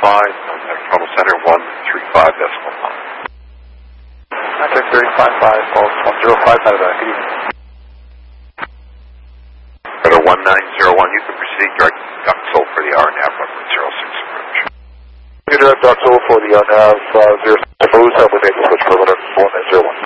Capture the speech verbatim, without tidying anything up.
five, contact Toronto Center, one three five decimal nine. Contact three five five, pulse one zero five, Nevada, good evening. Weather one nine zero one, you can proceed direct Duxo for the R N A V, runway zero six approach. Direct Duxo for the R N A V, uh, zero six approach, with April switch for one nine zero one.